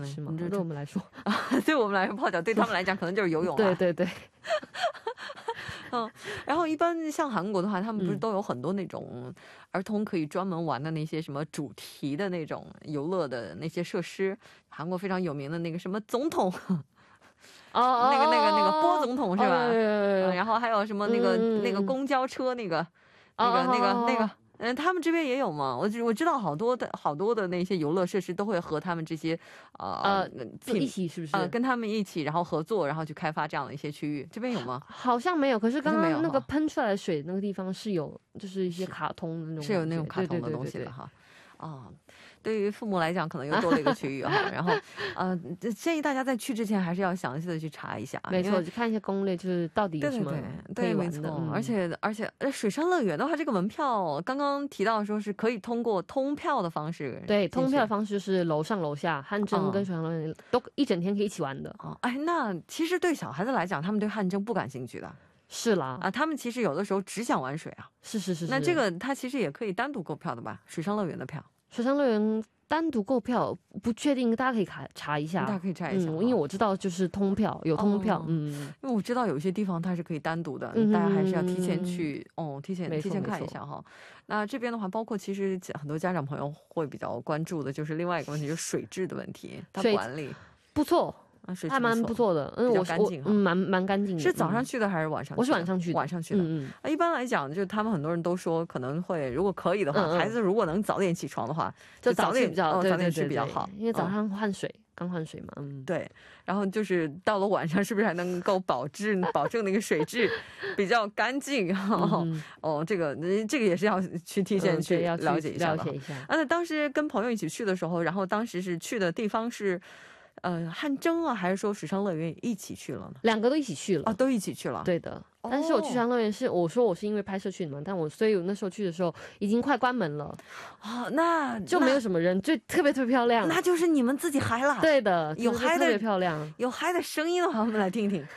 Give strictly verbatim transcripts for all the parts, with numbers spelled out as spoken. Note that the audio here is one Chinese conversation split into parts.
是吗？对我们来说对我们来说泡脚对他们来讲可能就是游泳了。 对对对嗯，然后一般像韩国的话他们不是都有很多那种儿童可以专门玩的那些什么主题的那种游乐的那些设施，韩国非常有名的那个什么总统哦，那个那个那个波总统是吧？然后还有什么那个那个公交车那个那个那个那个嗯，他们这边也有嘛？我我知道好多的好多的那些游乐设施都会和他们这些呃一起是不是？ 跟他们一起然后合作，然后去开发这样的一些区域。这边有吗？ 好像没有，可是刚刚那个喷出来的水那个地方是有，就是一些卡通的那种，是有那种卡通的东西的哈。 啊，对于父母来讲可能又多了一个区域哈，然后呃建议大家在去之前还是要详细的去查一下， 没错，去看一些攻略，就是到底有什么可以玩的。 而且而且水上乐园的话，这个门票刚刚提到说是可以通过通票的方式， 对，通票的方式是楼上楼下，汗蒸跟水上乐园都一整天可以一起玩的。 哎，那其实对小孩子来讲，他们对汗蒸不感兴趣的。 是啦啊，他们其实有的时候只想玩水啊。 是是是， 那这个他其实也可以单独购票的吧？水上乐园的票， 水上乐园单独购票不确定，大家可以查查一下， 大家可以查一下， 因为我知道就是通票有通票，嗯， 因为我知道有一些地方它是可以单独的，大家还是要提前去哦，提前提前看一下哈。那这边的话，包括其实很多家长朋友会比较关注的就是另外一个问题，就是水质的问题，它管理不错。还蛮不错的，嗯，我干净，嗯，蛮蛮干净的。 是早上去的还是晚上？ 我是晚上去的， 晚上去的。嗯嗯。一般来讲，就他们很多人都说，可能会如果可以的话，孩子如果能早点起床的话，就早点比较早点去比较好， 因为早上换水，刚换水嘛，嗯， 对。然后就是到了晚上，是不是还能够保质保证那个水质比较干净？哦，这个这个也是要去提前去了解一下的。啊，那当时跟朋友一起去的时候，然后当时是去的地方是。呃，汗蒸啊，还是说水上乐园一起去了呢？ 两个都一起去了啊，都一起去了。 对的，但是我去水上乐园是我说我是因为拍摄去的嘛，但我所以我那时候去的时候已经快关门了啊，那就没有什么人，就特别特别漂亮。 那就是你们自己嗨了。 对的， 有嗨的特别漂亮， 有嗨的声音的话，我们来听听。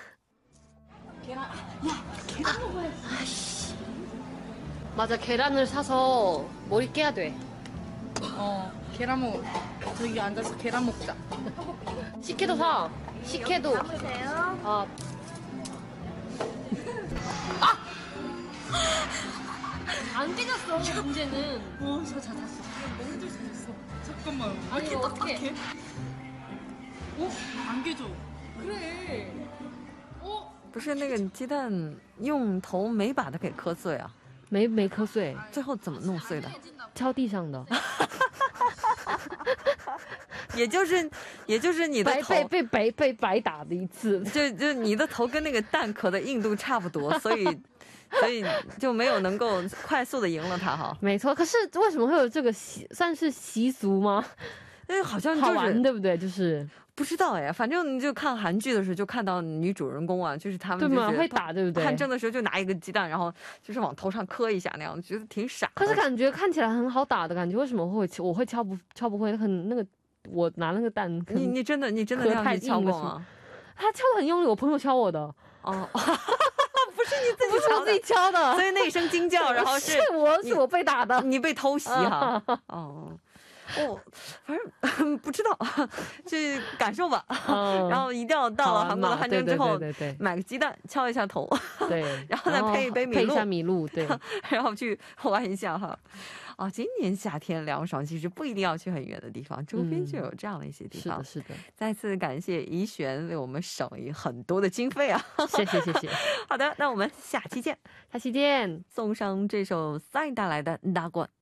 그래 不是那个鸡蛋用头没把它给磕碎啊？ 没没磕碎， 最后怎么弄碎的？ 敲地上的。 也就是也就是你的头被被被被白打的一次， 就就你的头跟那个蛋壳的硬度差不多，所以所以就没有能够快速的赢了它哈。 没错，可是为什么会有这个习算是习俗吗？ 因为好像就是好玩，对不对？就是不知道哎，反正你就看韩剧的时候就看到女主人公啊，就是他们就是会打，对不对？ 汗蒸的时候就拿一个鸡蛋，然后就是往头上磕一下那样，觉得挺傻。 可是感觉看起来很好打的感觉，为什么会我会敲不敲不会？很那个。我拿那个蛋， 你你真的你真的这样去敲过吗？ 他敲得很用力，我朋友敲我的。 哦，不是你自己敲的，不是我自己敲的， 所以那一声惊叫，然后是是我是我被打的， 你被偷袭哈。哦。哦，反正不知道，去感受吧。然后一定要到了韩国的汗蒸之后，买个鸡蛋敲一下头， 对， 然后再配一杯米露， 配一下米露，对， 然后去玩一下哈。啊，今年夏天凉爽，其实不一定要去很远的地方，周边就有这样的一些地方。 是的，是的。 再次感谢怡璇为我们省了很多的经费啊！ 谢谢，谢谢。 好的，那我们下期见， 下期见。 送上这首 Sign 带来的《大冠》。